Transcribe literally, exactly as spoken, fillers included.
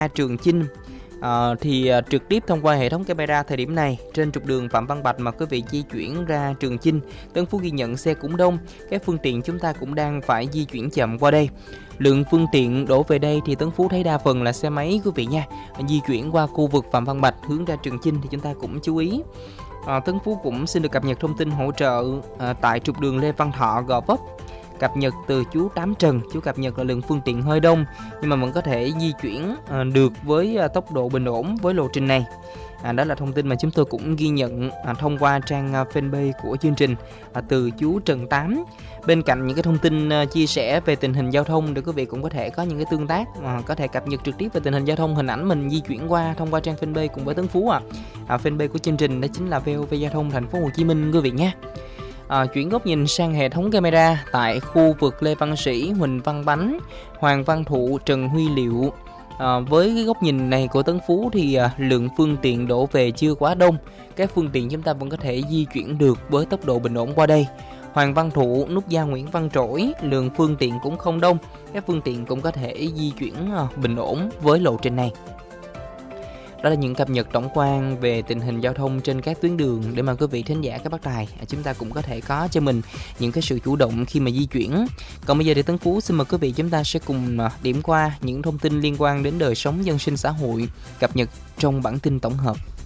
Trường Chinh. Ờ, thì à, trực tiếp thông qua hệ thống camera thời điểm này trên trục đường Phạm Văn Bạch mà quý vị di chuyển ra Trường Chinh, Tân Phú ghi nhận xe cũng đông, các phương tiện chúng ta cũng đang phải di chuyển chậm qua đây. Lượng phương tiện đổ về đây thì Tân Phú thấy đa phần là xe máy quý vị nha. Di chuyển qua khu vực Phạm Văn Bạch hướng ra Trường Chinh thì chúng ta cũng chú ý. À, Tân Phú cũng xin được cập nhật thông tin hỗ trợ à, tại trục đường Lê Văn Thọ, Gò Vấp. Cập nhật từ chú Tám Trần, chú cập nhật là lượng phương tiện hơi đông nhưng mà vẫn có thể di chuyển à, được với à, tốc độ bình ổn với lộ trình này. À, đó là thông tin mà chúng tôi cũng ghi nhận à, thông qua trang à, fanpage của chương trình à, từ chú Trần Tám. Bên cạnh những cái thông tin à, chia sẻ về tình hình giao thông để quý vị cũng có thể có những cái tương tác, à, có thể cập nhật trực tiếp về tình hình giao thông, hình ảnh mình di chuyển qua thông qua trang fanpage cùng với Tấn Phú à. à fanpage của chương trình đó chính là vê o vê Giao thông Thành phố Hồ Chí Minh quý vị nhé. À, chuyển góc nhìn sang hệ thống camera tại khu vực Lê Văn Sĩ, Huỳnh Văn Bánh, Hoàng Văn Thụ, Trần Huy Liệu. À, với cái góc nhìn này của Tấn Phú thì à, lượng phương tiện đổ về chưa quá đông, các phương tiện chúng ta vẫn có thể di chuyển được với tốc độ bình ổn qua đây. Hoàng Văn Thụ, nút giao Nguyễn Văn Trỗi, lượng phương tiện cũng không đông, các phương tiện cũng có thể di chuyển à, bình ổn với lộ trình này. Đó là những cập nhật tổng quan về tình hình giao thông trên các tuyến đường để mà quý vị thính giả các bác tài chúng ta cũng có thể có cho mình những cái sự chủ động khi mà di chuyển. Còn bây giờ thì Tấn Phú xin mời quý vị chúng ta sẽ cùng điểm qua những thông tin liên quan đến đời sống dân sinh xã hội cập nhật trong bản tin tổng hợp.